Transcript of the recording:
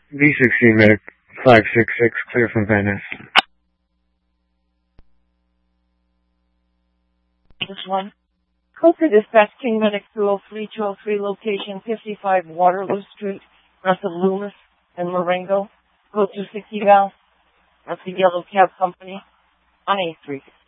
V16 Medic 566, clear from Van Ness. This one. Cooper Dispatch King Medic 203-203, location 55 Waterloo Street, west of Loomis and Marengo. Go to 60 Val. That's the Yellow Cab Company on A3.